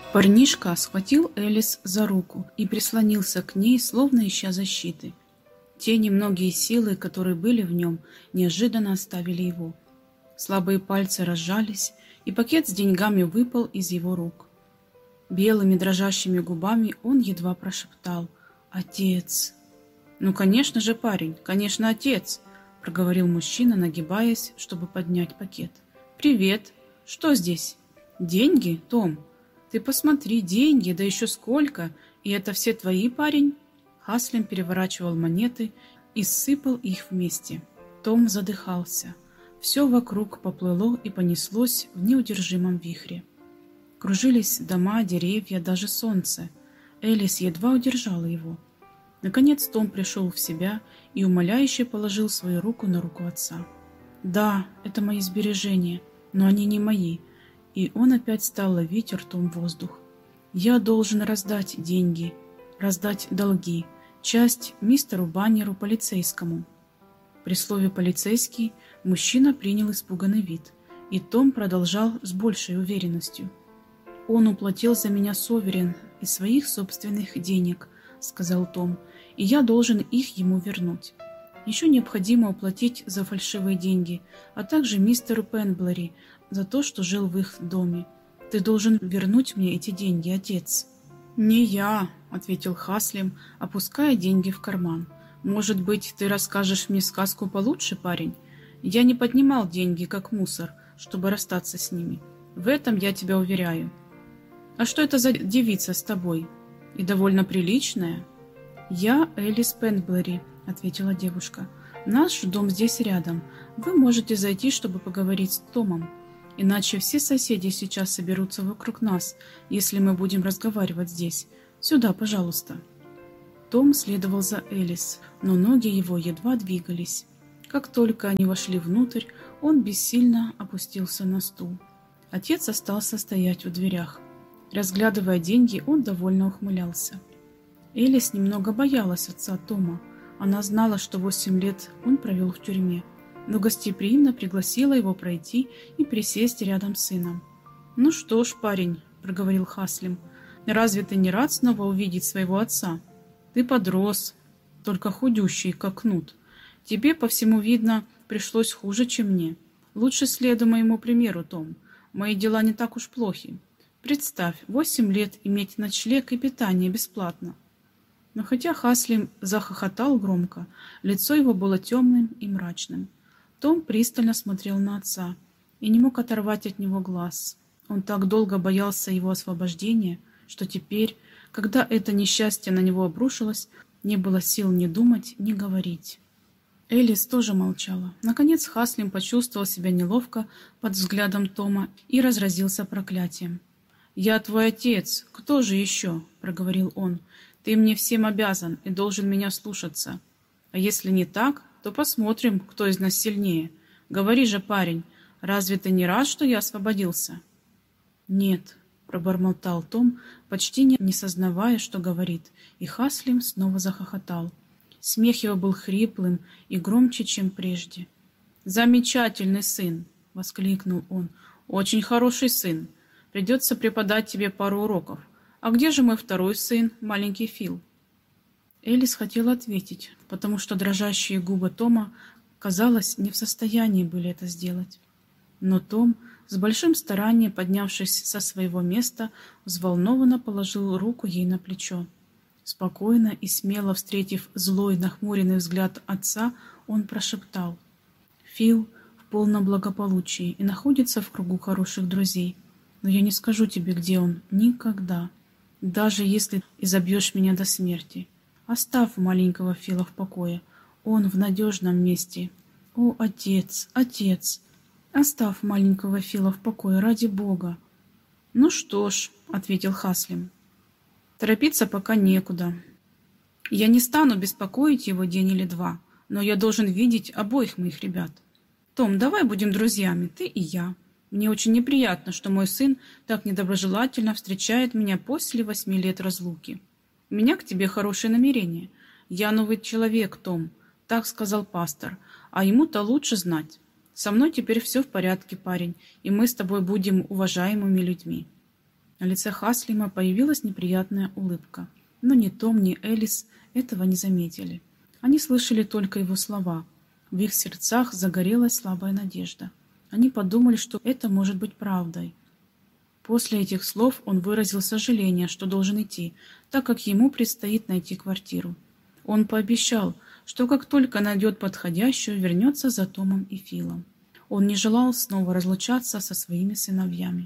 Парнишка схватил Элис за руку и прислонился к ней, словно ища защиты. Те немногие силы, которые были в нем, неожиданно оставили его. Слабые пальцы разжались, и пакет с деньгами выпал из его рук. Белыми дрожащими губами он едва прошептал: «Отец!» «Ну, конечно же, парень, конечно, отец!» — проговорил мужчина, нагибаясь, чтобы поднять пакет. «Привет! Что здесь? Деньги, Том? Ты посмотри, деньги, да еще сколько! И это все твои, парень?» Хаслим переворачивал монеты и сыпал их вместе. Том задыхался. Все вокруг поплыло и понеслось в неудержимом вихре. Кружились дома, деревья, даже солнце. Элис едва удержала его. Наконец Том пришел в себя и умоляюще положил свою руку на руку отца. «Да, это мои сбережения, но они не мои». И он опять стал ловить ртом воздух. «Я должен раздать деньги, раздать долги, часть мистеру Баннеру полицейскому». При слове «полицейский» мужчина принял испуганный вид, и Том продолжал с большей уверенностью. «Он уплатил за меня суверен из своих собственных денег», — сказал Том, — «и я должен их ему вернуть. Еще необходимо уплатить за фальшивые деньги, а также мистеру Пенблери за то, что жил в их доме. Ты должен вернуть мне эти деньги, отец». «Не я», — ответил Хаслим, опуская деньги в карман. «Может быть, ты расскажешь мне сказку получше, парень? Я не поднимал деньги, как мусор, чтобы расстаться с ними. В этом я тебя уверяю». «А что это за девица с тобой? И довольно приличная?» «Я Элис Пенблери», — ответила девушка. «Наш дом здесь рядом. Вы можете зайти, чтобы поговорить с Томом. Иначе все соседи сейчас соберутся вокруг нас, если мы будем разговаривать здесь. Сюда, пожалуйста». Том следовал за Элис, но ноги его едва двигались. Как только они вошли внутрь, он бессильно опустился на стул. Отец остался стоять в дверях. Разглядывая деньги, он довольно ухмылялся. Элис немного боялась отца Тома. Она знала, что 8 лет он провел в тюрьме, но гостеприимно пригласила его пройти и присесть рядом с сыном. «Ну что ж, парень», — проговорил Хаслим, — «разве ты не рад снова увидеть своего отца? Ты подрос, только худющий, как кнут. Тебе, по всему видно, пришлось хуже, чем мне. Лучше следуй моему примеру, Том. Мои дела не так уж плохи. Представь, 8 лет иметь ночлег и питание бесплатно». Но хотя Хаслим захохотал громко, лицо его было темным и мрачным. Том пристально смотрел на отца и не мог оторвать от него глаз. Он так долго боялся его освобождения, что теперь, когда это несчастье на него обрушилось, не было сил ни думать, ни говорить. Элис тоже молчала. Наконец Хаслим почувствовал себя неловко под взглядом Тома и разразился проклятием. «Я твой отец. Кто же еще?» — проговорил он. «Ты мне всем обязан и должен меня слушаться. А если не так, то посмотрим, кто из нас сильнее. Говори же, парень, разве ты не рад, что я освободился?» «Нет», — пробормотал Том, почти не сознавая, что говорит, и Хаслим снова захохотал. Смех его был хриплым и громче, чем прежде. «Замечательный сын!» — воскликнул он. «Очень хороший сын. Придется преподать тебе пару уроков. А где же мой второй сын, маленький Фил?» Элис хотела ответить, потому что дрожащие губы Тома, казалось, не в состоянии были это сделать. Но Том, с большим старанием поднявшись со своего места, взволнованно положил руку ей на плечо. Спокойно и смело встретив злой нахмуренный взгляд отца, он прошептал: «Фил в полном благополучии и находится в кругу хороших друзей. Но я не скажу тебе, где он, никогда. Даже если изобьешь меня до смерти. Оставь маленького Фила в покое. Он в надежном месте. О, отец, отец! Оставь маленького Фила в покое, ради Бога!» «Ну что ж», — ответил Хаслим, — «торопиться пока некуда. Я не стану беспокоить его день или два, но я должен видеть обоих моих ребят. Том, давай будем друзьями, ты и я. Мне очень неприятно, что мой сын так недоброжелательно встречает меня после 8 лет разлуки. У меня к тебе хорошее намерение. Я новый человек, Том, так сказал пастор, а ему-то лучше знать. Со мной теперь все в порядке, парень, и мы с тобой будем уважаемыми людьми». На лице Хаслима появилась неприятная улыбка, но ни Том, ни Элис этого не заметили. Они слышали только его слова. В их сердцах загорелась слабая надежда. Они подумали, что это может быть правдой. После этих слов он выразил сожаление, что должен идти, так как ему предстоит найти квартиру. Он пообещал, что как только найдет подходящую, вернется за Томом и Филом. Он не желал снова разлучаться со своими сыновьями.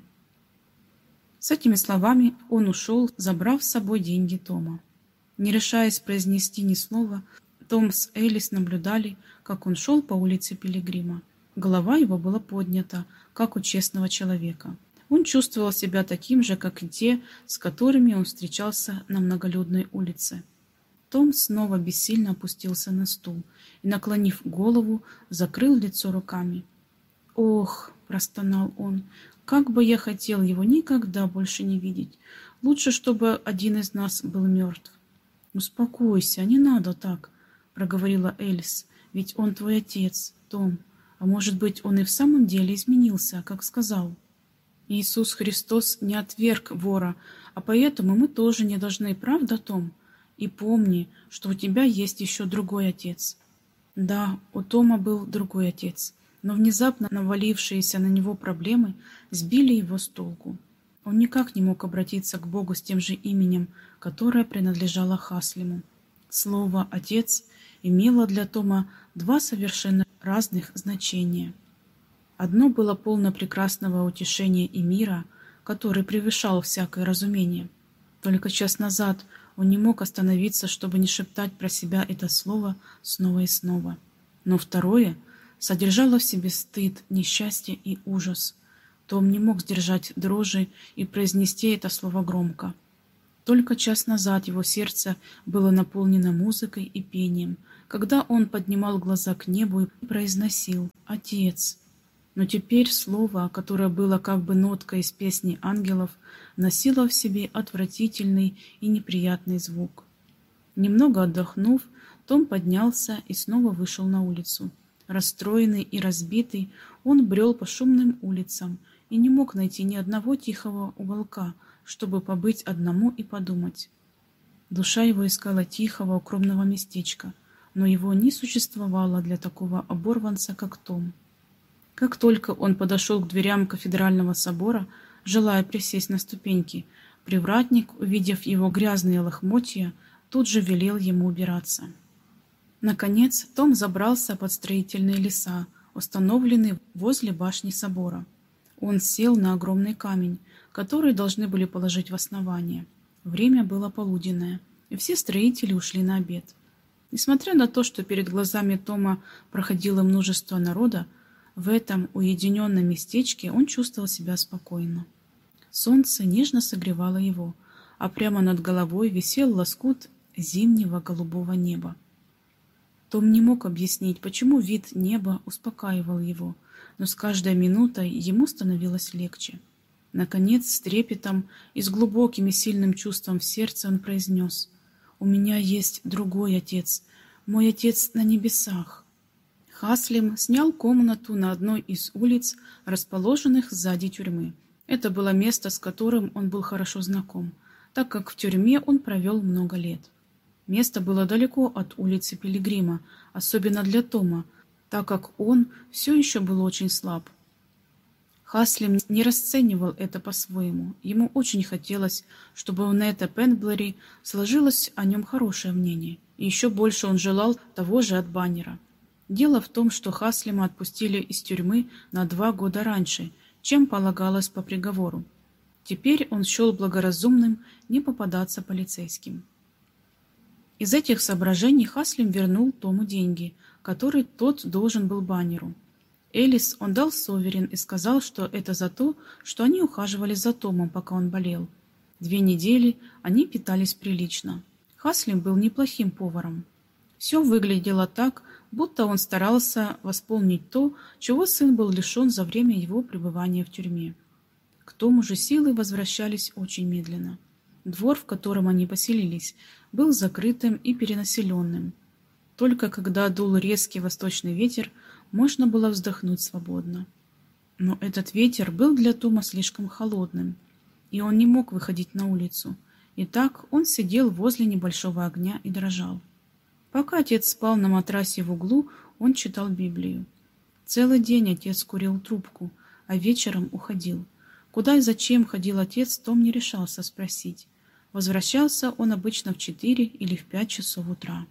С этими словами он ушел, забрав с собой деньги Тома. Не решаясь произнести ни слова, Том с Элис наблюдали, как он шел по улице Пилигрима. Голова его была поднята, как у честного человека. Он чувствовал себя таким же, как и те, с которыми он встречался на многолюдной улице. Том снова бессильно опустился на стул и, наклонив голову, закрыл лицо руками. «Ох!» – простонал он. «Как бы я хотел его никогда больше не видеть! Лучше, чтобы один из нас был мертв!» «Успокойся, не надо так!» – проговорила Элис. «Ведь он твой отец, Том. А может быть, он и в самом деле изменился, как сказал?» Иисус Христос не отверг вора, а поэтому мы тоже не должны, правда, Том? И помни, что у тебя есть еще другой отец. Да, у Тома был другой отец, но внезапно навалившиеся на него проблемы сбили его с толку. Он никак не мог обратиться к Богу с тем же именем, которое принадлежало Хаслиму. Слово «отец» имело для Тома два совершенно разных значения. Одно было полно прекрасного утешения и мира, который превышал всякое разумение. Только час назад он не мог остановиться, чтобы не шептать про себя это слово снова и снова. Но второе содержало в себе стыд, несчастье и ужас. Том не мог сдержать дрожи и произнести это слово громко. Только час назад его сердце было наполнено музыкой и пением, когда он поднимал глаза к небу и произносил «Отец». Но теперь слово, которое было как бы ноткой из песни ангелов, носило в себе отвратительный и неприятный звук. Немного отдохнув, Том поднялся и снова вышел на улицу. Расстроенный и разбитый, он брел по шумным улицам и не мог найти ни одного тихого уголка, чтобы побыть одному и подумать. Душа его искала тихого, укромного местечка, но его не существовало для такого оборванца, как Том. Как только он подошел к дверям кафедрального собора, желая присесть на ступеньки, привратник, увидев его грязные лохмотья, тут же велел ему убираться. Наконец Том забрался под строительные леса, установленные возле башни собора. Он сел на огромный камень, который должны были положить в основание. Время было полуденное, и все строители ушли на обед. Несмотря на то, что перед глазами Тома проходило множество народа, в этом уединенном местечке он чувствовал себя спокойно. Солнце нежно согревало его, а прямо над головой висел лоскут зимнего голубого неба. Том не мог объяснить, почему вид неба успокаивал его, но с каждой минутой ему становилось легче. Наконец, с трепетом и с глубоким и сильным чувством в сердце он произнес: «У меня есть другой отец, мой отец на небесах». Хаслим снял комнату на одной из улиц, расположенных сзади тюрьмы. Это было место, с которым он был хорошо знаком, так как в тюрьме он провел много лет. Место было далеко от улицы Пилигрима, особенно для Тома, так как он все еще был очень слаб. Хаслим не расценивал это по-своему. Ему очень хотелось, чтобы у Нета Пендлери сложилось о нем хорошее мнение, и еще больше он желал того же от Баннера. Дело в том, что Хаслима отпустили из тюрьмы на 2 года раньше, чем полагалось по приговору. Теперь он счел благоразумным не попадаться полицейским. Из этих соображений Хаслим вернул Тому деньги, которые тот должен был Баннеру. Элис он дал Соверин и сказал, что это за то, что они ухаживали за Томом, пока он болел. 2 недели они питались прилично. Хаслим был неплохим поваром. Все выглядело так, будто он старался восполнить то, чего сын был лишен за время его пребывания в тюрьме. К тому же силы возвращались очень медленно. Двор, в котором они поселились, был закрытым и перенаселенным. Только когда дул резкий восточный ветер, можно было вздохнуть свободно. Но этот ветер был для Тома слишком холодным, и он не мог выходить на улицу. И так он сидел возле небольшого огня и дрожал. Пока отец спал на матрасе в углу, он читал Библию. Целый день отец курил трубку, а вечером уходил. Куда и зачем ходил отец, Том не решался спросить. Возвращался он обычно в 4 или в 5 часов утра.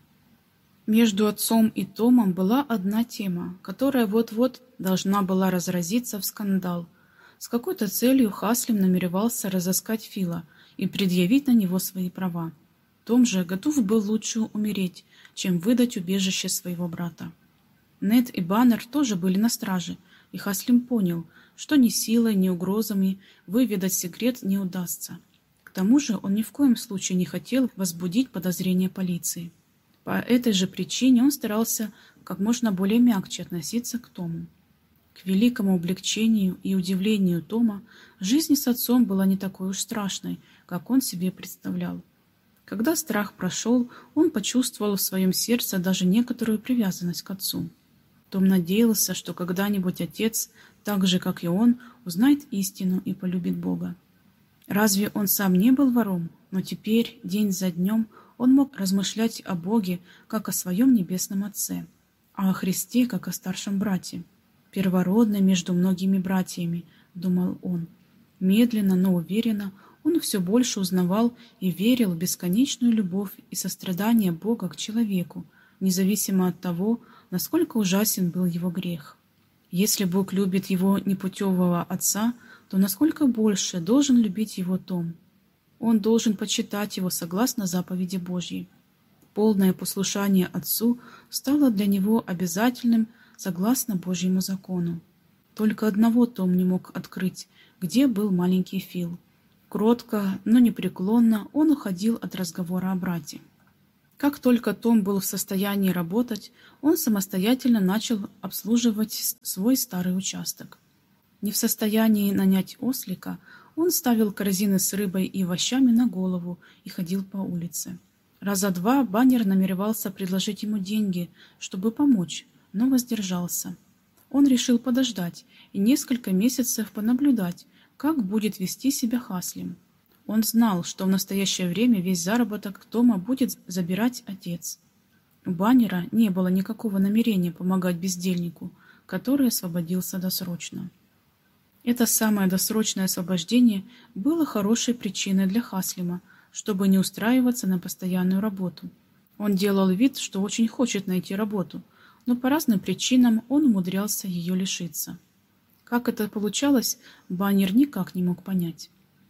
Между отцом и Томом была одна тема, которая вот-вот должна была разразиться в скандал. С какой-то целью Хаслим намеревался разыскать Фила и предъявить на него свои права. Том же готов был лучше умереть, чем выдать убежище своего брата. Нед и Баннер тоже были на страже, и Хаслим понял, что ни силой, ни угрозами выведать секрет не удастся. К тому же он ни в коем случае не хотел возбудить подозрения полиции. По этой же причине он старался как можно более мягче относиться к Тому. К великому облегчению и удивлению Тома, жизнь с отцом была не такой уж страшной, как он себе представлял. Когда страх прошел, он почувствовал в своем сердце даже некоторую привязанность к отцу. Том надеялся, что когда-нибудь отец, так же, как и он, узнает истину и полюбит Бога. Разве он сам не был вором? Но теперь, день за днем, он мог размышлять о Боге, как о своем небесном Отце, а о Христе, как о старшем брате. «Первородный между многими братьями», — думал он. Медленно, но уверенно он все больше узнавал и верил в бесконечную любовь и сострадание Бога к человеку, независимо от того, насколько ужасен был его грех. Если Бог любит его непутевого отца, то насколько больше должен любить его Том? Он должен почитать его согласно заповеди Божьей. Полное послушание отцу стало для него обязательным согласно Божьему закону. Только одного Том не мог открыть, где был маленький Фил. Кротко, но непреклонно он уходил от разговора о брате. Как только Том был в состоянии работать, он самостоятельно начал обслуживать свой старый участок. Не в состоянии нанять ослика, он ставил корзины с рыбой и овощами на голову и ходил по улице. Раза два Баннер намеревался предложить ему деньги, чтобы помочь, но воздержался. Он решил подождать и несколько месяцев понаблюдать, как будет вести себя Хаслим. Он знал, что в настоящее время весь заработок Тома будет забирать отец. У Баннера не было никакого намерения помогать бездельнику, который освободился досрочно. Это самое досрочное освобождение было хорошей причиной для Хаслима, чтобы не устраиваться на постоянную работу. Он делал вид, что очень хочет найти работу, но по разным причинам он умудрялся ее лишиться. Как это получалось, Баннер никак не мог понять.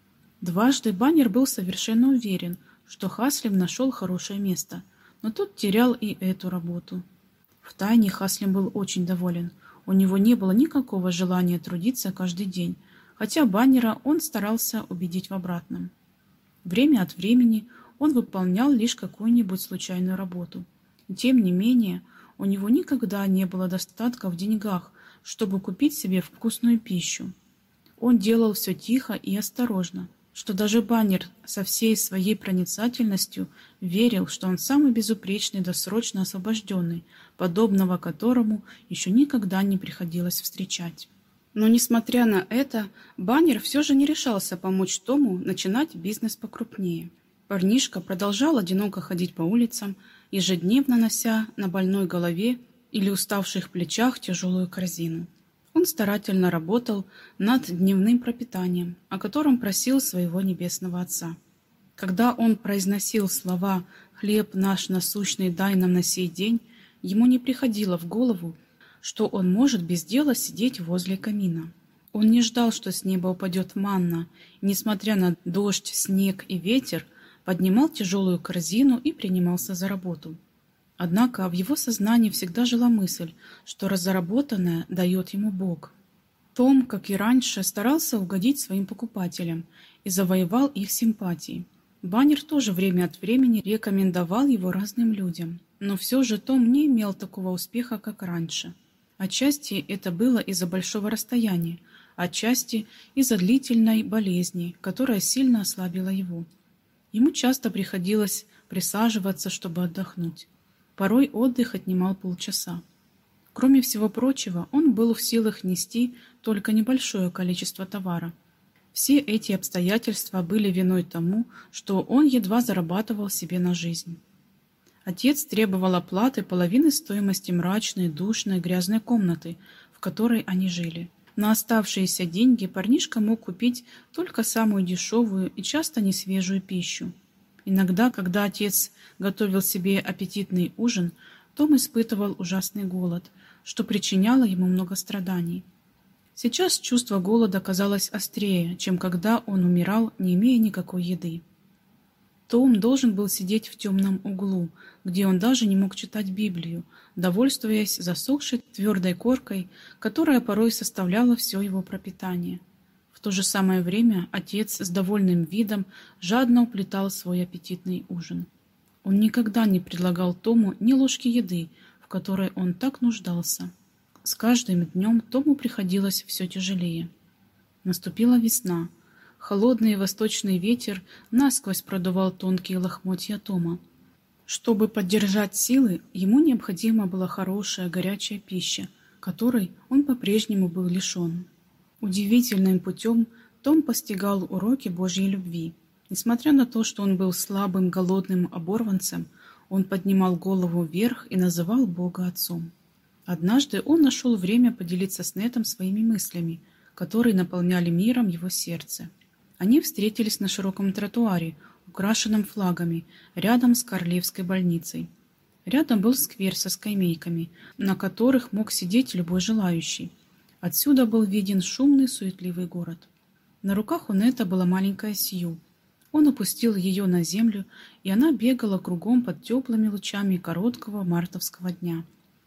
Дважды Баннер был совершенно уверен, что Хаслим нашел хорошее место, но тот терял и эту работу. Втайне Хаслим был очень доволен. У него не было никакого желания трудиться каждый день, хотя Баннера он старался убедить в обратном. Время от времени он выполнял лишь какую-нибудь случайную работу. Тем не менее, у него никогда не было достатка в деньгах, чтобы купить себе вкусную пищу. Он делал все тихо и осторожно, что даже Баннер со всей своей проницательностью верил, что он самый безупречный досрочно освобожденный, подобного которому еще никогда не приходилось встречать. Но, несмотря на это, Баннер все же не решался помочь Тому начинать бизнес покрупнее. Парнишка продолжал одиноко ходить по улицам, ежедневно нося на больной голове или уставших плечах тяжелую корзину. Он старательно работал над дневным пропитанием, о котором просил своего небесного Отца. Когда он произносил слова «Хлеб наш насущный дай нам на сей день», ему не приходило в голову, что он может без дела сидеть возле камина. Он не ждал, что с неба упадет манна, и, несмотря на дождь, снег и ветер, поднимал тяжелую корзину и принимался за работу. Однако в его сознании всегда жила мысль, что разработанное дает ему Бог. Том, как и раньше, старался угодить своим покупателям и завоевал их симпатии. Баннер тоже время от времени рекомендовал его разным людям, но все же Том не имел такого успеха, как раньше. Отчасти это было из-за большого расстояния, отчасти из-за длительной болезни, которая сильно ослабила его. Ему часто приходилось присаживаться, чтобы отдохнуть. Порой отдых отнимал полчаса. Кроме всего прочего, он был в силах нести только небольшое количество товара. Все эти обстоятельства были виной тому, что он едва зарабатывал себе на жизнь. Отец требовал оплаты половины стоимости мрачной, душной, грязной комнаты, в которой они жили. На оставшиеся деньги парнишка мог купить только самую дешевую и часто несвежую пищу. Иногда, когда отец готовил себе аппетитный ужин, Том испытывал ужасный голод, что причиняло ему много страданий. Сейчас чувство голода казалось острее, чем когда он умирал, не имея никакой еды. Том должен был сидеть в темном углу, где он даже не мог читать Библию, довольствуясь засохшей твердой коркой, которая порой составляла все его пропитание. В то же самое время отец с довольным видом жадно уплетал свой аппетитный ужин. Он никогда не предлагал Тому ни ложки еды, в которой он так нуждался. С каждым днем Тому приходилось все тяжелее. Наступила весна. Холодный восточный ветер насквозь продувал тонкие лохмотья Тома. Чтобы поддержать силы, ему необходима была хорошая горячая пища, которой он по-прежнему был лишен. Удивительным путем Том постигал уроки Божьей любви. Несмотря на то, что он был слабым, голодным оборванцем, он поднимал голову вверх и называл Бога Отцом. Однажды он нашел время поделиться с Нетом своими мыслями, которые наполняли миром его сердце. Они встретились на широком тротуаре, украшенном флагами, рядом с Королевской больницей. Рядом был сквер со скамейками, на которых мог сидеть любой желающий. Отсюда был виден шумный, суетливый город. На руках у Нета была маленькая Сью. Он опустил ее на землю, и она бегала кругом под теплыми лучами короткого мартовского дня.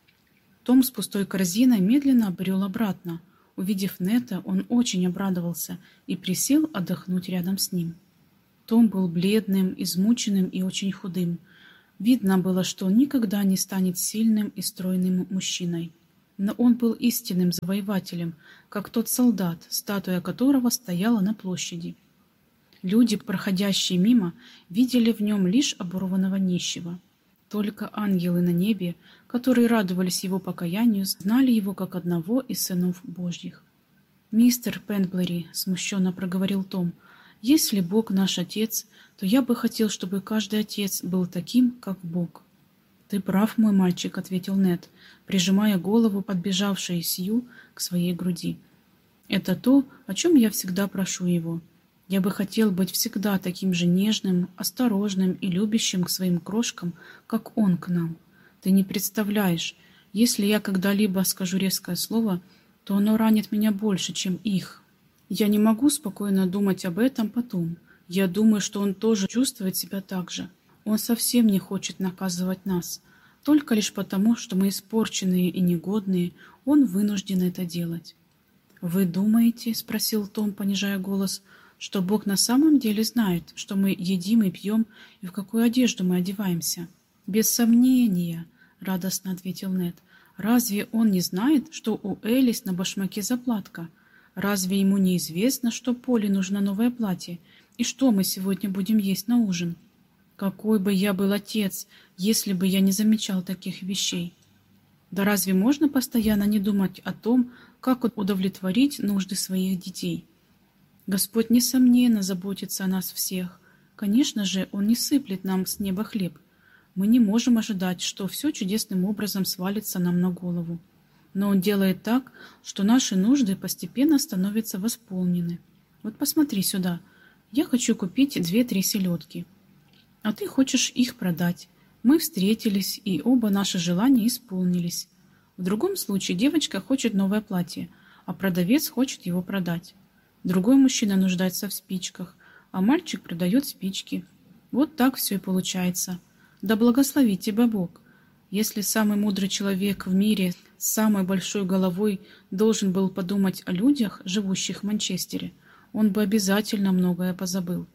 Том с пустой корзиной медленно брел обратно. Увидев Нета, он очень обрадовался и присел отдохнуть рядом с ним. Том был бледным, измученным и очень худым. Видно было, что он никогда не станет сильным и стройным мужчиной. Но он был истинным завоевателем, как тот солдат, статуя которого стояла на площади. Люди, проходящие мимо, видели в нем лишь оборванного нищего. Только ангелы на небе, которые радовались его покаянию, знали его как одного из сынов Божьих. «Мистер Пендлери», — смущенно проговорил Том, — «если Бог наш Отец, то я бы хотел, чтобы каждый отец был таким, как Бог». «Ты прав, мой мальчик», — ответил Нед, прижимая голову подбежавшей Сью к своей груди. «Это то, о чем я всегда прошу его. Я бы хотел быть всегда таким же нежным, осторожным и любящим к своим крошкам, как он к нам. Ты не представляешь, если я когда-либо скажу резкое слово, то оно ранит меня больше, чем их. Я не могу спокойно думать об этом потом. Я думаю, что он тоже чувствует себя так же. Он совсем не хочет наказывать нас. Только лишь потому, что мы испорченные и негодные, он вынужден это делать». «Вы думаете, — спросил Том, понижая голос, — что Бог на самом деле знает, что мы едим и пьем, и в какую одежду мы одеваемся?» «Без сомнения, — радостно ответил Нед. — Разве он не знает, что у Элис на башмаке заплатка? Разве ему не известно, что Поле нужно новое платье, и что мы сегодня будем есть на ужин? Какой бы я был отец, если бы я не замечал таких вещей? Да разве можно постоянно не думать о том, как удовлетворить нужды своих детей? Господь, несомненно, заботится о нас всех. Конечно же, Он не сыплет нам с неба хлеб. Мы не можем ожидать, что все чудесным образом свалится нам на голову. Но Он делает так, что наши нужды постепенно становятся восполнены. Вот посмотри сюда. Я хочу купить 2-3 селедки, а ты хочешь их продать. Мы встретились, и оба наши желания исполнились. В другом случае девочка хочет новое платье, а продавец хочет его продать. Другой мужчина нуждается в спичках, а мальчик продает спички. Вот так все и получается. Да благословит тебя Бог. Если самый мудрый человек в мире с самой большой головой должен был подумать о людях, живущих в Манчестере, он бы обязательно многое позабыл.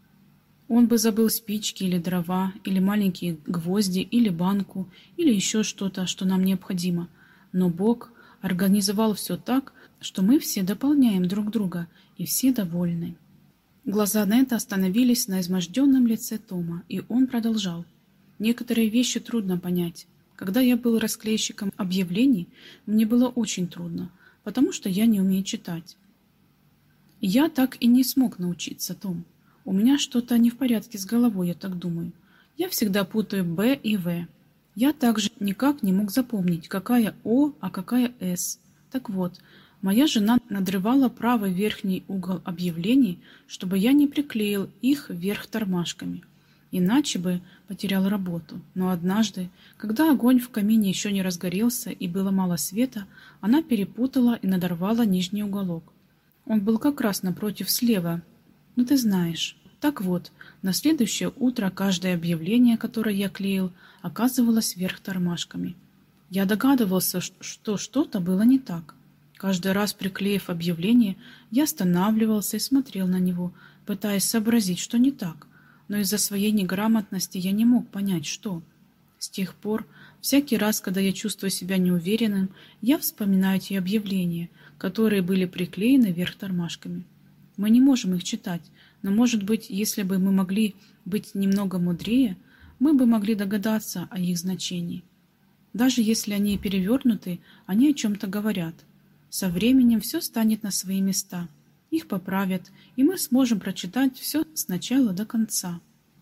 Он бы забыл спички или дрова, или маленькие гвозди, или банку, или еще что-то, что нам необходимо. Но Бог организовал все так, что мы все дополняем друг друга, и все довольны. Глаза Нета остановились на изможденном лице Тома, и он продолжал. «Некоторые вещи трудно понять. Когда я был расклейщиком объявлений, мне было очень трудно, потому что я не умею читать. Я так и не смог научиться, Том. У меня что-то не в порядке с головой, я так думаю. Я всегда путаю «Б» и «В». Я также никак не мог запомнить, какая «О», а какая «С». Так вот, моя жена надрывала правый верхний угол объявлений, чтобы я не приклеил их вверх тормашками. Иначе бы потерял работу. Но однажды, когда огонь в камине еще не разгорелся и было мало света, она перепутала и надорвала нижний уголок. Он был как раз напротив слева. Ну, ты знаешь. Так вот, на следующее утро каждое объявление, которое я клеил, оказывалось вверх тормашками. Я догадывался, что что-то было не так. Каждый раз, приклеив объявление, я останавливался и смотрел на него, пытаясь сообразить, что не так. Но из-за своей неграмотности я не мог понять, что. С тех пор, всякий раз, когда я чувствую себя неуверенным, я вспоминаю эти объявления, которые были приклеены вверх тормашками. Мы не можем их читать, но, может быть, если бы мы могли быть немного мудрее, мы бы могли догадаться о их значении. Даже если они перевернуты, они о чем-то говорят. Со временем все станет на свои места. Их поправят, и мы сможем прочитать все с начала до конца.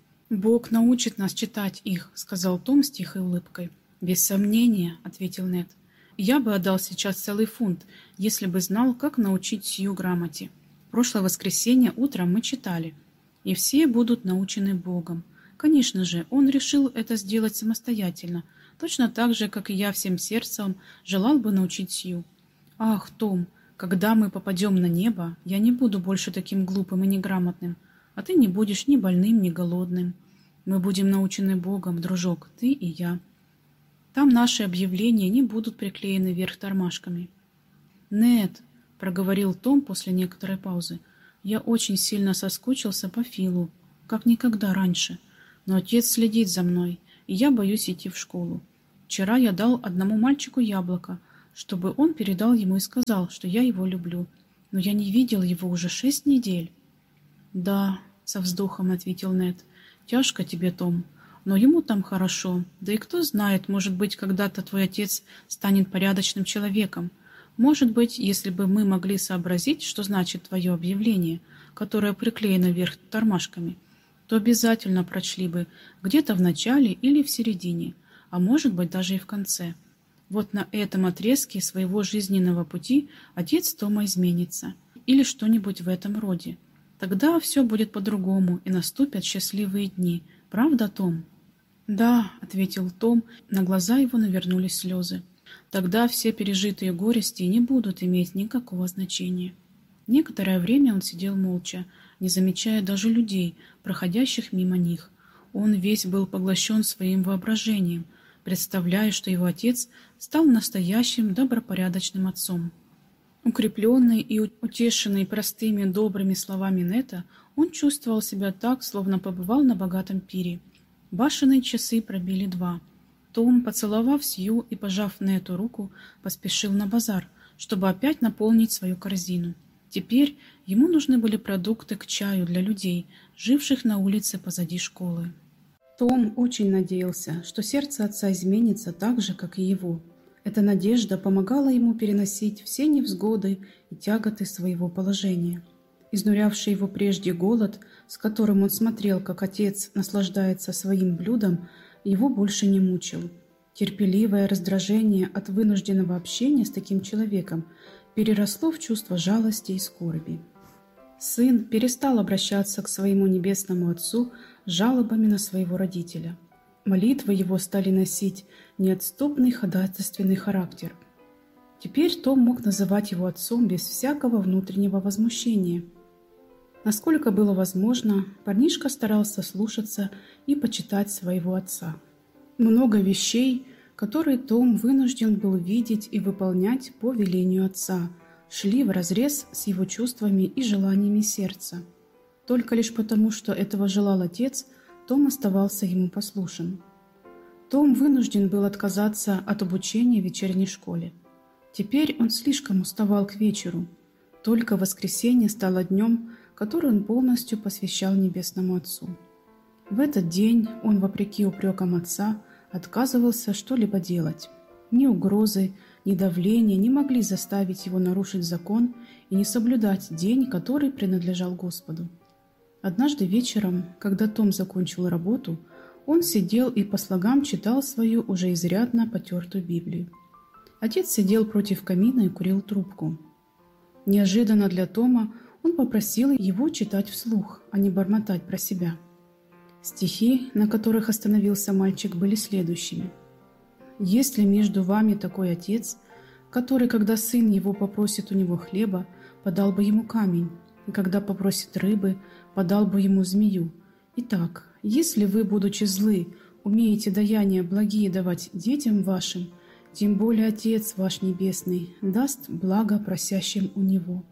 «Бог научит нас читать их», — сказал Том с тихой улыбкой. «Без сомнения», — ответил Нед. «Я бы отдал сейчас целый фунт, если бы знал, как научить сию грамоте. Прошлое воскресенье утром мы читали, и все будут научены Богом. Конечно же, он решил это сделать самостоятельно, точно так же, как и я всем сердцем желал бы научить Сью. Ах, Том, когда мы попадем на небо, я не буду больше таким глупым и неграмотным, а ты не будешь ни больным, ни голодным. Мы будем научены Богом, дружок, ты и я. Там наши объявления не будут приклеены вверх тормашками». «Нед», — проговорил Том после некоторой паузы, — «я очень сильно соскучился по Филу, как никогда раньше, но отец следит за мной, и я боюсь идти в школу. Вчера я дал одному мальчику яблоко, чтобы он передал ему и сказал, что я его люблю, но я не видел его уже 6 недель». «Да», — со вздохом ответил Нед, — «тяжко тебе, Том, но ему там хорошо, да и кто знает, может быть, когда-то твой отец станет порядочным человеком. Может быть, если бы мы могли сообразить, что значит твое объявление, которое приклеено вверх тормашками, то обязательно прочли бы где-то в начале или в середине, а может быть даже и в конце. Вот на этом отрезке своего жизненного пути отец Тома изменится, или что-нибудь в этом роде. Тогда все будет по-другому, и наступят счастливые дни. Правда, Том?» «Да», — ответил Том, на глаза его навернулись слезы. «Тогда все пережитые горести не будут иметь никакого значения». Некоторое время он сидел молча, не замечая даже людей, проходящих мимо них. Он весь был поглощен своим воображением, представляя, что его отец стал настоящим добропорядочным отцом. Укрепленный и утешенный простыми добрыми словами Нета, он чувствовал себя так, словно побывал на богатом пире. Башенные часы пробили 2. Том, поцеловав Сью и пожав Нету руку, поспешил на базар, чтобы опять наполнить свою корзину. Теперь ему нужны были продукты к чаю для людей, живших на улице позади школы. Том очень надеялся, что сердце отца изменится так же, как и его. Эта надежда помогала ему переносить все невзгоды и тяготы своего положения. Изнурявший его прежде голод, с которым он смотрел, как отец наслаждается своим блюдом, его больше не мучил. Терпеливое раздражение от вынужденного общения с таким человеком переросло в чувство жалости и скорби. Сын перестал обращаться к своему небесному отцу с жалобами на своего родителя. Молитвы его стали носить неотступный ходатайственный характер. Теперь Том мог называть его отцом без всякого внутреннего возмущения. Насколько было возможно, парнишка старался слушаться и почитать своего отца. Много вещей, которые Том вынужден был видеть и выполнять по велению отца, шли вразрез с его чувствами и желаниями сердца. Только лишь потому, что этого желал отец, Том оставался ему послушен. Том вынужден был отказаться от обучения в вечерней школе. Теперь он слишком уставал к вечеру. Только воскресенье стало днем, который он полностью посвящал Небесному Отцу. В этот день он, вопреки упрекам отца, отказывался что-либо делать. Ни угрозы, ни давление не могли заставить его нарушить закон и не соблюдать день, который принадлежал Господу. Однажды вечером, когда Том закончил работу, он сидел и по слогам читал свою уже изрядно потертую Библию. Отец сидел против камина и курил трубку. Неожиданно для Тома он попросил его читать вслух, а не бормотать про себя. Стихи, на которых остановился мальчик, были следующими. «Есть ли между вами такой отец, который, когда сын его попросит у него хлеба, подал бы ему камень, и когда попросит рыбы, подал бы ему змею? Итак, если вы, будучи злы, умеете даяния благие давать детям вашим, тем более Отец ваш Небесный даст благо просящим у Него».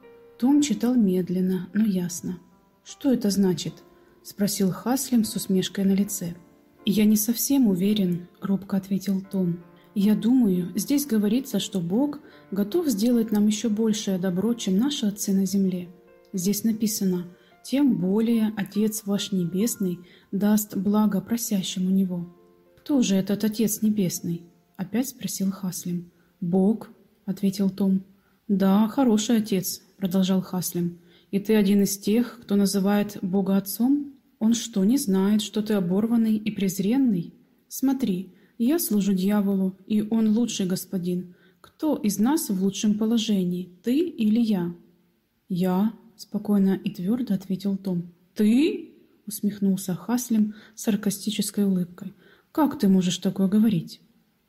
Том читал медленно, но ясно. «Что это значит?» – спросил Хаслим с усмешкой на лице. «Я не совсем уверен», – робко ответил Том. «Я думаю, здесь говорится, что Бог готов сделать нам еще большее добро, чем наши отцы на земле. Здесь написано: «Тем более Отец ваш Небесный даст благо просящим у Него». «Кто же этот Отец Небесный?» – опять спросил Хаслим. «Бог», – ответил Том. «Да, хороший Отец», – продолжал Хаслим. «И ты один из тех, кто называет Бога Отцом? Он что, не знает, что ты оборванный и презренный? Смотри, я служу дьяволу, и он лучший господин. Кто из нас в лучшем положении, ты или я?» «Я», – спокойно и твердо ответил Том. «Ты?» – усмехнулся Хаслим с саркастической улыбкой. «Как ты можешь такое говорить?»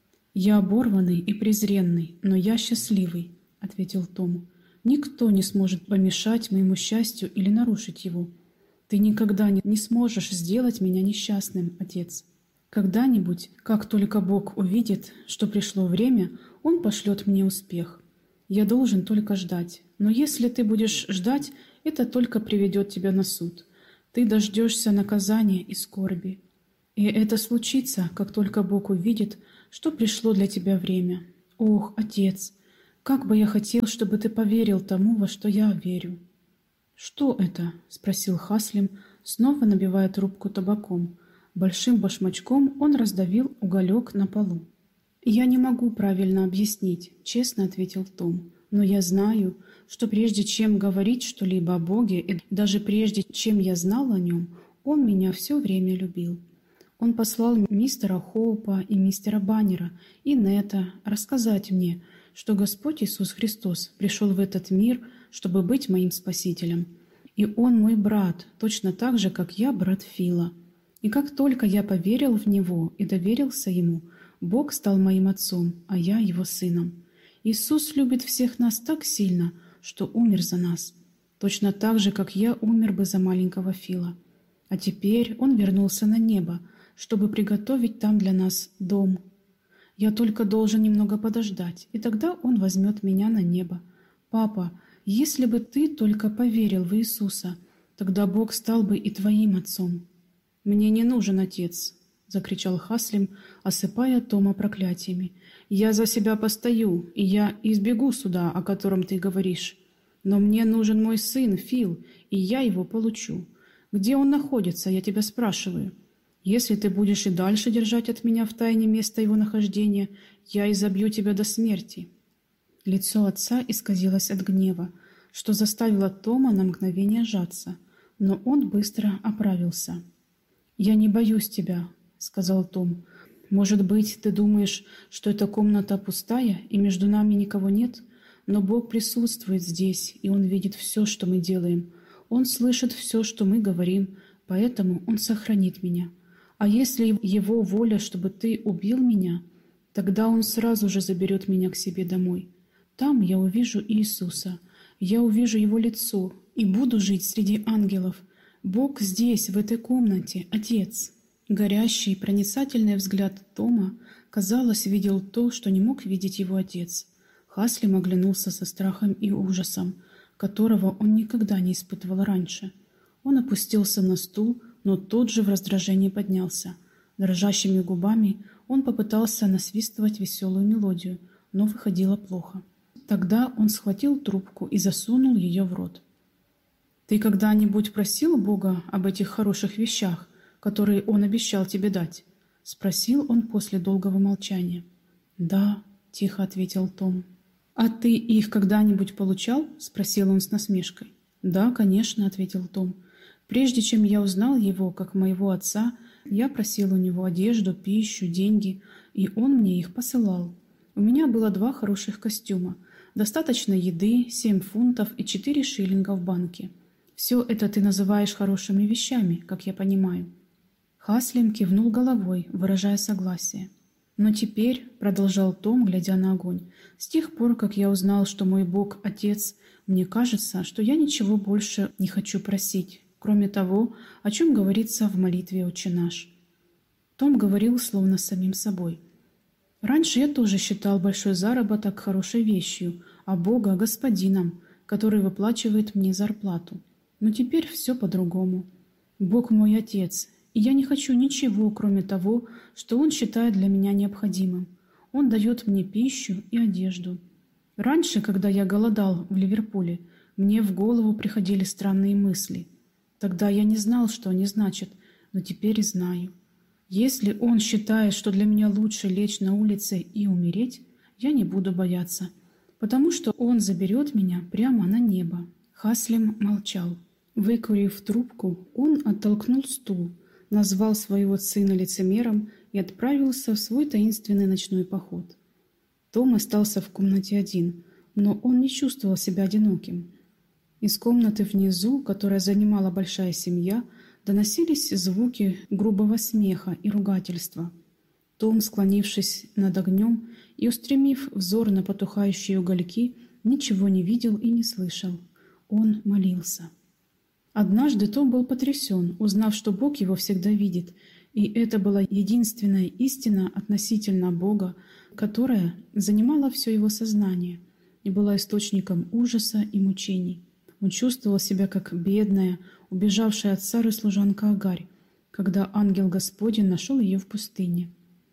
«Я оборванный и презренный, но я счастливый», – ответил Том. «Никто не сможет помешать моему счастью или нарушить его. Ты никогда не сможешь сделать меня несчастным, Отец. Когда-нибудь, как только Бог увидит, что пришло время, Он пошлет мне успех. Я должен только ждать. Но если ты будешь ждать, это только приведет тебя на суд. Ты дождешься наказания и скорби. И это случится, как только Бог увидит, что пришло для тебя время. Ох, Отец, как бы я хотел, чтобы ты поверил тому, во что я верю». «Что это?» – спросил Хаслим, снова набивая трубку табаком. Большим башмачком он раздавил уголек на полу. «Я не могу правильно объяснить», – честно ответил Том. «Но я знаю, что прежде чем говорить что-либо о Боге, и даже прежде чем я знал о Нем, Он меня все время любил. Он послал мистера Хоупа и мистера Баннера и Нета рассказать мне, что Господь Иисус Христос пришел в этот мир, чтобы быть моим Спасителем. И Он мой брат, точно так же, как я брат Фила. И как только я поверил в Него и доверился Ему, Бог стал моим отцом, а я Его сыном. Иисус любит всех нас так сильно, что умер за нас, точно так же, как я умер бы за маленького Фила. А теперь Он вернулся на небо, чтобы приготовить там для нас дом. Я только должен немного подождать, и тогда Он возьмет меня на небо. Папа, если бы ты только поверил в Иисуса, тогда Бог стал бы и твоим отцом». «Мне не нужен отец», — закричал Хаслим, осыпая Тома проклятиями. «Я за себя постою, и я избегу суда, о котором ты говоришь. Но мне нужен мой сын Фил, и я его получу. Где он находится, я тебя спрашиваю. Если ты будешь и дальше держать от меня в тайне место его нахождения, я изобью тебя до смерти». Лицо отца исказилось от гнева, что заставило Тома на мгновение сжаться, но он быстро оправился. «Я не боюсь тебя», — сказал Том. «Может быть, ты думаешь, что эта комната пустая и между нами никого нет? Но Бог присутствует здесь, и Он видит все, что мы делаем. Он слышит все, что мы говорим, поэтому Он сохранит меня. А если Его воля, чтобы ты убил меня, тогда Он сразу же заберет меня к себе домой. Там я увижу Иисуса, я увижу Его лицо и буду жить среди ангелов. Бог здесь, в этой комнате, Отец». Горящий, проницательный взгляд Тома, казалось, видел то, что не мог видеть его отец. Хаслим оглянулся со страхом и ужасом, которого он никогда не испытывал раньше. Он опустился на стул, но тут же в раздражении поднялся. Дрожащими губами он попытался насвистывать веселую мелодию, но выходило плохо. Тогда он схватил трубку и засунул ее в рот. «Ты когда-нибудь просил Бога об этих хороших вещах, которые Он обещал тебе дать?» — спросил он после долгого молчания. «Да», — тихо ответил Том. «А ты их когда-нибудь получал?» — спросил он с насмешкой. «Да, конечно», — ответил Том. «Прежде чем я узнал его, как моего отца, я просил у него одежду, пищу, деньги, и он мне их посылал. У меня было 2 хороших костюма, достаточно еды, 7 фунтов и 4 шиллинга в банке. Все это ты называешь хорошими вещами, как я понимаю». Хаслим кивнул головой, выражая согласие. «Но теперь», — продолжал Том, глядя на огонь, — «с тех пор, как я узнал, что мой Бог — Отец, мне кажется, что я ничего больше не хочу просить, кроме того, о чем говорится в молитве «Отче наш». Том говорил словно с самим собой. «Раньше я тоже считал большой заработок хорошей вещью, а Бога — господином, который выплачивает мне зарплату. Но теперь все по-другому. Бог мой Отец, и я не хочу ничего, кроме того, что Он считает для меня необходимым. Он дает мне пищу и одежду. Раньше, когда я голодал в Ливерпуле, мне в голову приходили странные мысли. Тогда я не знал, что они значат, но теперь знаю. Если Он считает, что для меня лучше лечь на улице и умереть, я не буду бояться, потому что Он заберет меня прямо на небо». Хаслим молчал. Выкурив трубку, он оттолкнул стул, назвал своего сына лицемером и отправился в свой таинственный ночной поход. Том остался в комнате один, но он не чувствовал себя одиноким. Из комнаты внизу, которая занимала большая семья, доносились звуки грубого смеха и ругательства. Том, склонившись над огнем и устремив взор на потухающие угольки, ничего не видел и не слышал. Он молился. Однажды Том был потрясен, узнав, что Бог его всегда видит, и это была единственная истина относительно Бога, которая занимала все его сознание и была источником ужаса и мучений. Он чувствовал себя как бедная, убежавшая от Сары служанка Агарь, когда ангел Господень нашел ее в пустыне.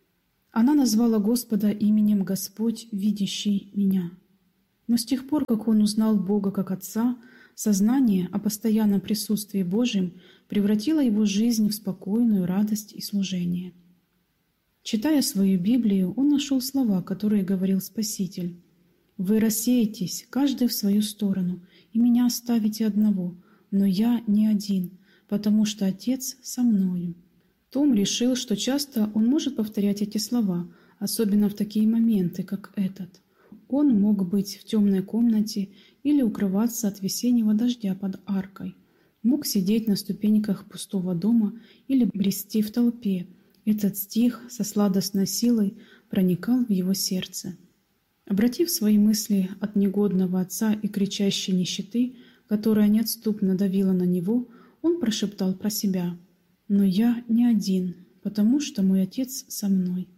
Она назвала Господа именем «Господь, видящий меня». Но с тех пор, как он узнал Бога как Отца, сознание о постоянном присутствии Божьем превратило его жизнь в спокойную радость и служение. Читая свою Библию, он нашел слова, которые говорил Спаситель. «Вы рассеетесь, каждый в свою сторону, и меня оставите одного, но я не один, потому что Отец со мною». Том решил, что часто он может повторять эти слова, особенно в такие моменты, как этот. Он мог быть в темной комнате или укрываться от весеннего дождя под аркой. Мог сидеть на ступеньках пустого дома или брести в толпе. Этот стих со сладостной силой проникал в его сердце. Обратив свои мысли от негодного отца и кричащей нищеты, которая неотступно давила на него, он прошептал про себя: «Но я не один, потому что мой Отец со мной».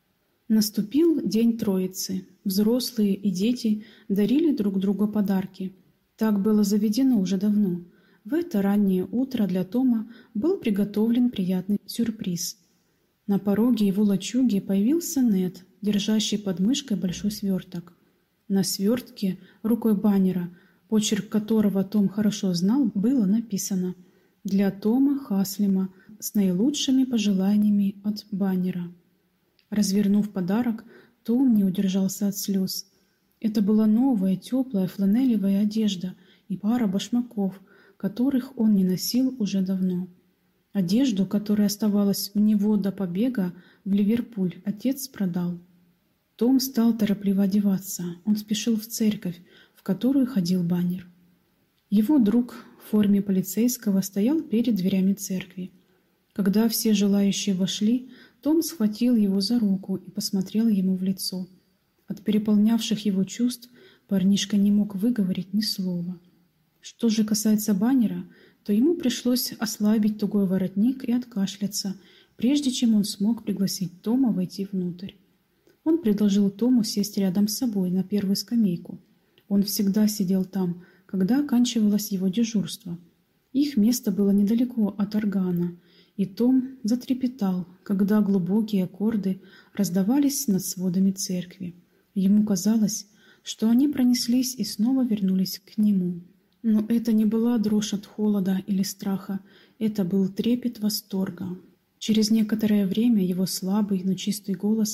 Наступил день Троицы. Взрослые и дети дарили друг другу подарки. Так было заведено уже давно. В это раннее утро для Тома был приготовлен приятный сюрприз. На пороге его лачуги появился Нед, держащий под мышкой большой сверток. На свертке рукой Баннера, почерк которого Том хорошо знал, было написано: «Для Тома Хаслима с наилучшими пожеланиями от Баннера». Развернув подарок, Том не удержался от слез. Это была новая, теплая фланелевая одежда и пара башмаков, которых он не носил уже давно. Одежду, которая оставалась у него до побега в Ливерпуль, отец продал. Том стал торопливо одеваться. Он спешил в церковь, в которую ходил Баннер. Его друг в форме полицейского стоял перед дверями церкви. Когда все желающие вошли, Том схватил его за руку и посмотрел ему в лицо. От переполнявших его чувств парнишка не мог выговорить ни слова. Что же касается Баннера, то ему пришлось ослабить тугой воротник и откашляться, прежде чем он смог пригласить Тома войти внутрь. Он предложил Тому сесть рядом с собой на первую скамейку. Он всегда сидел там, когда оканчивалось его дежурство. Их место было недалеко от органа, и Том затрепетал, когда глубокие аккорды раздавались над сводами церкви. Ему казалось, что они пронеслись и снова вернулись к нему. Но это не была дрожь от холода или страха, это был трепет восторга. Через некоторое время его слабый, но чистый голос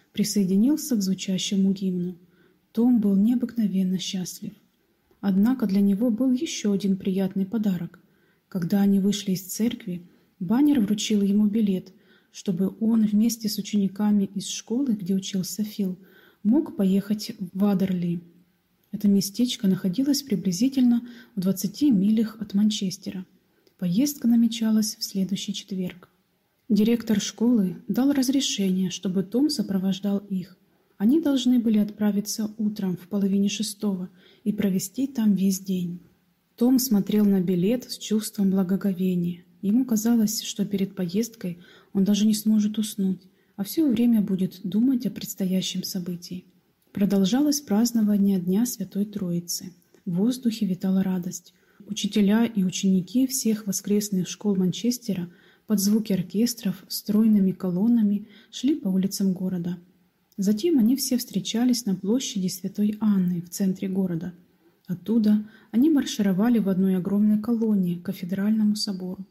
присоединился к звучащему гимну. Том был необыкновенно счастлив. Однако для него был еще один приятный подарок. Когда они вышли из церкви, Баннер вручил ему билет, чтобы он вместе с учениками из школы, где учился Фил, мог поехать в Адерли. Это местечко находилось приблизительно в 20 милях от Манчестера. Поездка намечалась в следующий четверг. Директор школы дал разрешение, чтобы Том сопровождал их. Они должны были отправиться утром в 5:30 и провести там весь день. Том смотрел на билет с чувством благоговения. Ему казалось, что перед поездкой он даже не сможет уснуть, а все время будет думать о предстоящем событии. Продолжалось празднование Дня Святой Троицы. В воздухе витала радость. Учителя и ученики всех воскресных школ Манчестера под звуки оркестров стройными колоннами шли по улицам города. Затем они все встречались на площади Святой Анны в центре города. Оттуда они маршировали в одной огромной колонне к кафедральному собору.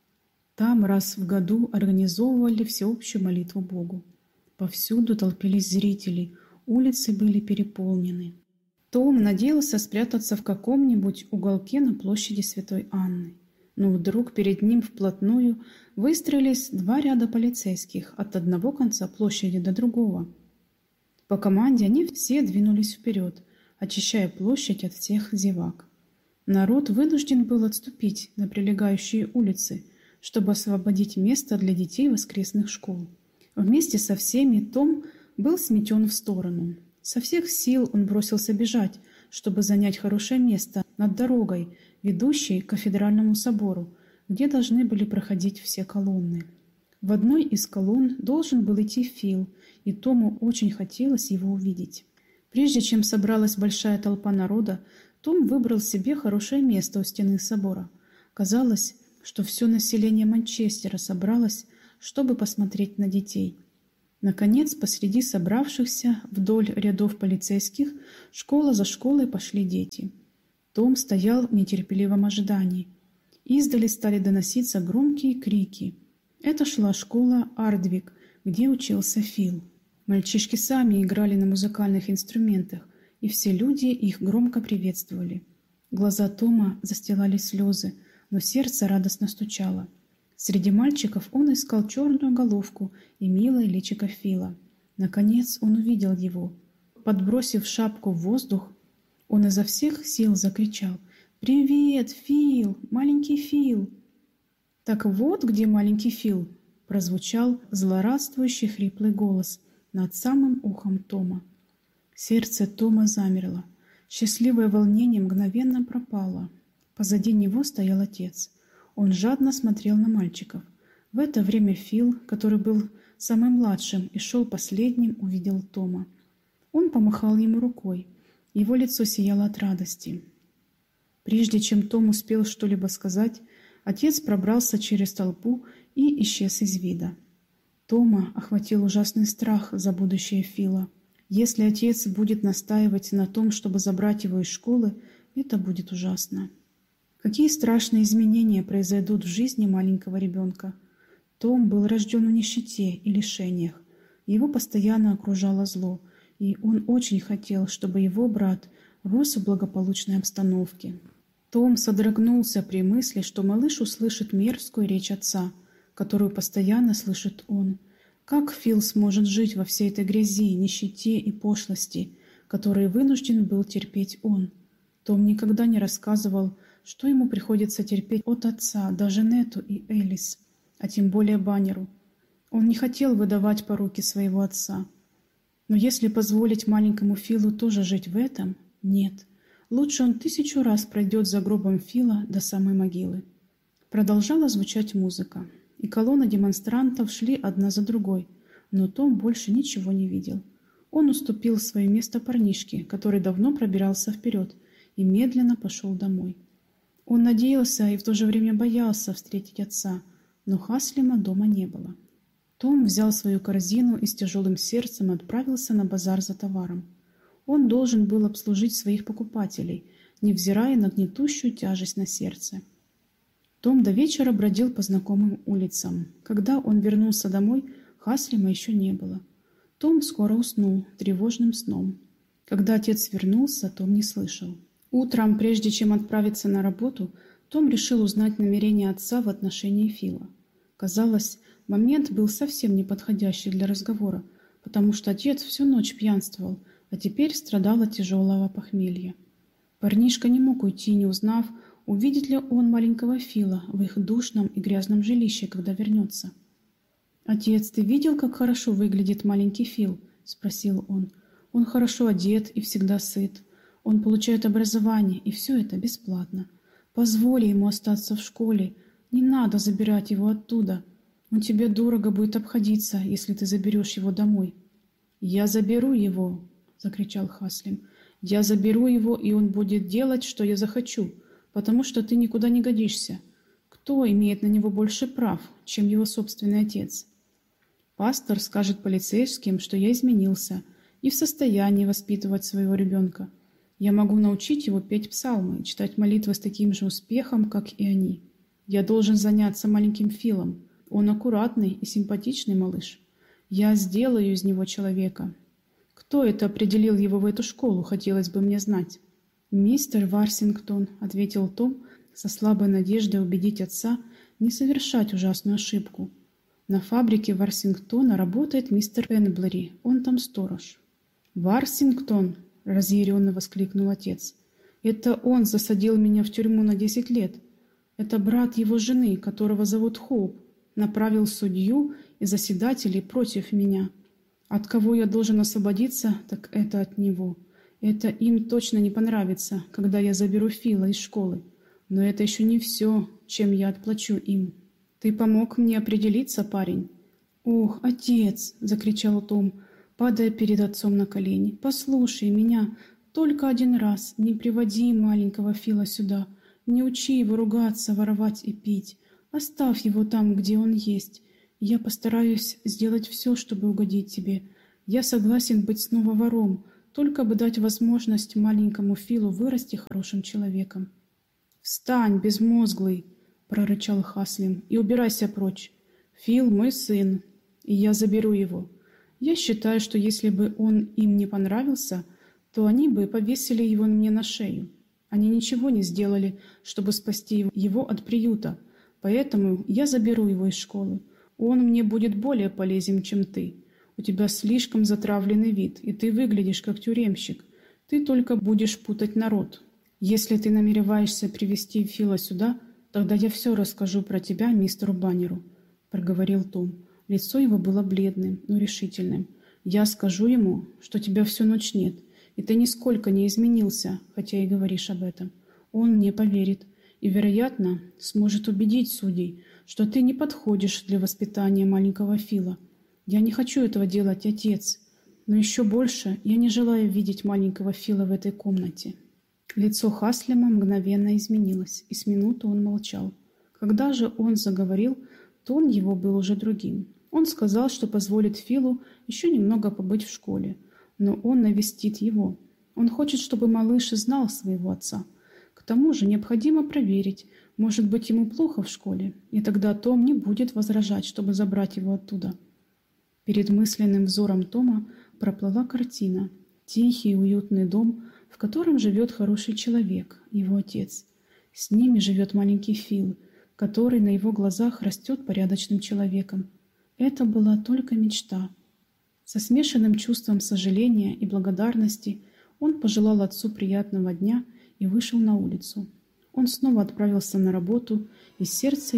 Там раз в году организовывали всеобщую молитву Богу. Повсюду толпились зрители, улицы были переполнены. Том надеялся спрятаться в каком-нибудь уголке на площади Святой Анны. Но вдруг перед ним вплотную выстроились 2 ряда полицейских от одного конца площади до другого. По команде они все двинулись вперед, очищая площадь от всех зевак. Народ вынужден был отступить на прилегающие улицы, чтобы освободить место для детей воскресных школ. Вместе со всеми Том был сметен в сторону. Со всех сил он бросился бежать, чтобы занять хорошее место над дорогой, ведущей к кафедральному собору, где должны были проходить все колонны. В одной из колонн должен был идти Фил, и Тому очень хотелось его увидеть. Прежде чем собралась большая толпа народа, Том выбрал себе хорошее место у стены собора. Казалось, что все население Манчестера собралось, чтобы посмотреть на детей. Наконец, посреди собравшихся вдоль рядов полицейских, школа за школой пошли дети. Том стоял в нетерпеливом ожидании. Издали стали доноситься громкие крики. Это шла школа Ардвик, где учился Фил. Мальчишки сами играли на музыкальных инструментах, и все люди их громко приветствовали. Глаза Тома застилали слезы, но сердце радостно стучало. Среди мальчиков он искал черную головку и милое личико Фила. Наконец он увидел его. Подбросив шапку в воздух, он изо всех сил закричал: «Привет, Фил! Маленький Фил!» «Так вот где маленький Фил!» — прозвучал злорадствующий хриплый голос над самым ухом Тома. Сердце Тома замерло. Счастливое волнение мгновенно пропало. Позади него стоял отец. Он жадно смотрел на мальчиков. В это время Фил, который был самым младшим и шел последним, увидел Тома. Он помахал ему рукой. Его лицо сияло от радости. Прежде чем Том успел что-либо сказать, отец пробрался через толпу и исчез из вида. Тома охватил ужасный страх за будущее Фила. Если отец будет настаивать на том, чтобы забрать его из школы, это будет ужасно. Какие страшные изменения произойдут в жизни маленького ребенка. Том был рожден в нищете и лишениях. Его постоянно окружало зло, и он очень хотел, чтобы его брат рос в благополучной обстановке. Том содрогнулся при мысли, что малыш услышит мерзкую речь отца, которую постоянно слышит он. Как Фил сможет жить во всей этой грязи, нищете и пошлости, которые вынужден был терпеть он? Том никогда не рассказывал, что ему приходится терпеть от отца, даже Нету и Элис, а тем более Баннеру. Он не хотел выдавать пороки своего отца. Но если позволить маленькому Филу тоже жить в этом, нет. Лучше он 1000 раз пройдет за гробом Фила до самой могилы. Продолжала звучать музыка, и колонны демонстрантов шли одна за другой, но Том больше ничего не видел. Он уступил свое место парнишке, который давно пробирался вперед, и медленно пошел домой. Он надеялся и в то же время боялся встретить отца, но Хаслима дома не было. Том взял свою корзину и с тяжелым сердцем отправился на базар за товаром. Он должен был обслужить своих покупателей, невзирая на гнетущую тяжесть на сердце. Том до вечера бродил по знакомым улицам. Когда он вернулся домой, Хаслима еще не было. Том скоро уснул тревожным сном. Когда отец вернулся, Том не слышал. Утром, прежде чем отправиться на работу, Том решил узнать намерения отца в отношении Фила. Казалось, момент был совсем неподходящий для разговора, потому что отец всю ночь пьянствовал, а теперь страдал от тяжелого похмелья. Парнишка не мог уйти, не узнав, увидит ли он маленького Фила в их душном и грязном жилище, когда вернется. «Отец, ты видел, как хорошо выглядит маленький Фил?» – спросил он. «Он хорошо одет и всегда сыт. Он получает образование, и все это бесплатно. Позволь ему остаться в школе. Не надо забирать его оттуда. Он тебе дорого будет обходиться, если ты заберешь его домой». «Я заберу его!» – закричал Хаслим. «Я заберу его, и он будет делать, что я захочу, потому что ты никуда не годишься. Кто имеет на него больше прав, чем его собственный отец?» «Пастор скажет полицейским, что я изменился и в состоянии воспитывать своего ребенка. Я могу научить его петь псалмы и читать молитвы с таким же успехом, как и они. Я должен заняться маленьким Филом. Он аккуратный и симпатичный малыш. Я сделаю из него человека. Кто это определил его в эту школу, хотелось бы мне знать?» «Мистер Варсингтон», — ответил Том, со слабой надеждой убедить отца не совершать ужасную ошибку. «На фабрике Варсингтона работает мистер Пенблери, он там сторож». «Варсингтон!» — разъяренно воскликнул отец. «Это он засадил меня в тюрьму на 10 лет. Это брат его жены, которого зовут Хоуп, направил судью и заседателей против меня. От кого я должен освободиться, так это от него. Это им точно не понравится, когда я заберу Фила из школы. Но это еще не все, чем я отплачу им. Ты помог мне определиться, парень?» «Ох, отец!» — закричал Том, падая перед отцом на колени. «Послушай меня, только один раз не приводи маленького Фила сюда. Не учи его ругаться, воровать и пить. Оставь его там, где он есть. Я постараюсь сделать все, чтобы угодить тебе. Я согласен быть снова вором, только бы дать возможность маленькому Филу вырасти хорошим человеком». «Встань, безмозглый!» — прорычал Хаслим, — «и убирайся прочь. Фил мой сын, и я заберу его. Я считаю, что если бы он им не понравился, то они бы повесили его мне на шею. Они ничего не сделали, чтобы спасти его от приюта, поэтому я заберу его из школы. Он мне будет более полезен, чем ты. У тебя слишком затравленный вид, и ты выглядишь как тюремщик. Ты только будешь путать народ. Если ты намереваешься привести Фила сюда, тогда я все расскажу про тебя мистеру Баннеру», — проговорил Том. Лицо его было бледным, но решительным. «Я скажу ему, что тебя всю ночь нет, и ты нисколько не изменился, хотя и говоришь об этом. Он мне поверит и, вероятно, сможет убедить судей, что ты не подходишь для воспитания маленького Фила. Я не хочу этого делать, отец, но еще больше я не желаю видеть маленького Фила в этой комнате». Лицо Хаслима мгновенно изменилось, и с минуту он молчал. Когда же он заговорил, тон его был уже другим. Он сказал, что позволит Филу еще немного побыть в школе, но он навестит его. Он хочет, чтобы малыш знал своего отца. К тому же необходимо проверить, может быть, ему плохо в школе, и тогда Том не будет возражать, чтобы забрать его оттуда. Перед мысленным взором Тома проплыла картина. Тихий, уютный дом, в котором живет хороший человек, его отец. С ними живет маленький Фил, который на его глазах растет порядочным человеком. Это была только мечта. Со смешанным чувством сожаления и благодарности он пожелал отцу приятного дня и вышел на улицу. Он снова отправился на работу, и сердце